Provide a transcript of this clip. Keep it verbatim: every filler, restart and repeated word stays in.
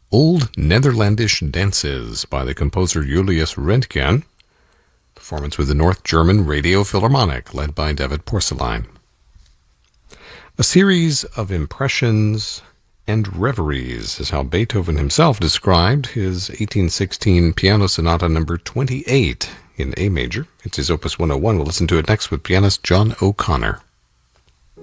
Old Netherlandish Dances by the composer Julius Röntgen. Performance with the North German Radio Philharmonic, led by David Porcelain. A series of impressions and reveries is how Beethoven himself described his eighteen sixteen Piano Sonata number twenty-eight in A major. It's his Opus one oh one. We'll listen to it next with pianist John O'Connor.